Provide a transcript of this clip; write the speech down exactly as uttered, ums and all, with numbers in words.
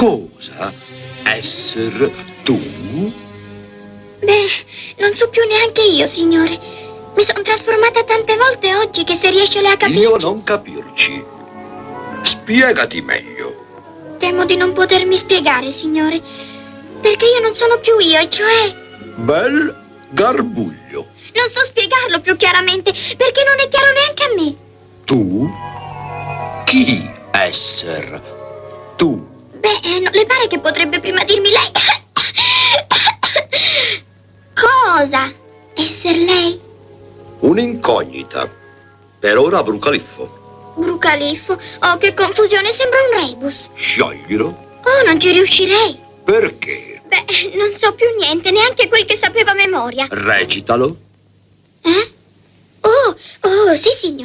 Cosa? Esser tu? Beh, non so più neanche io, signore. Mi sono trasformata tante volte oggi che se riesce lei a capire... Io non capirci. Spiegati meglio. Temo di non potermi spiegare, signore. Perché io non sono più io, e cioè... Bel garbuglio. Non so spiegarlo più chiaramente, perché non è chiaro neanche a me. Tu? Chi esser tu? Beh, eh, non le pare che potrebbe prima dirmi lei... Cosa? Esser lei? Un'incognita. Per ora Brucaliffo. Brucaliffo? Oh, che confusione, sembra un rebus. Scioglilo. Oh, non ci riuscirei. Perché? Beh, non so più niente, neanche quel che sapeva a memoria. Recitalo. Eh? Oh, oh, sì, signore.